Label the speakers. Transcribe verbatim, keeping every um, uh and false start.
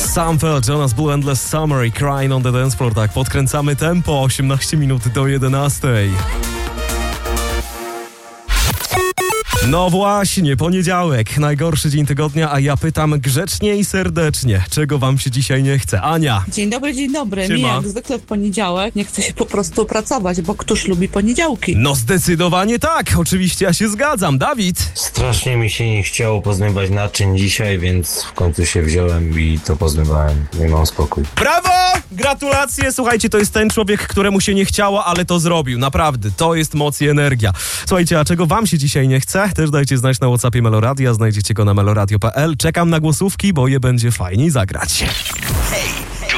Speaker 1: Sam Feld, Jonas Blue, Endless Summer i Crying on the Dance Floor. Tak, podkręcamy tempo, osiemnaście minut do jedenastej. No właśnie, poniedziałek, najgorszy dzień tygodnia, a ja pytam grzecznie i serdecznie, czego wam się dzisiaj nie chce? Ania.
Speaker 2: Dzień dobry, dzień dobry.
Speaker 1: Siema.
Speaker 2: Mi jak zwykle w poniedziałek nie chce się po prostu pracować, bo któż lubi poniedziałki?
Speaker 1: No zdecydowanie tak, oczywiście ja się zgadzam. Dawid.
Speaker 3: Strasznie mi się nie chciało pozmywać naczyń dzisiaj, więc w końcu się wziąłem i to pozmywałem. Nie mam spokój.
Speaker 1: Brawo! Gratulacje! Słuchajcie, to jest ten człowiek, któremu się nie chciało, ale to zrobił. Naprawdę, to jest moc i energia. Słuchajcie, a czego wam się dzisiaj nie chce? Też dajcie znać na WhatsAppie Meloradia, znajdziecie go na meloradio kropka p l. Czekam na głosówki, bo je będzie fajniej zagrać.
Speaker 4: Hej!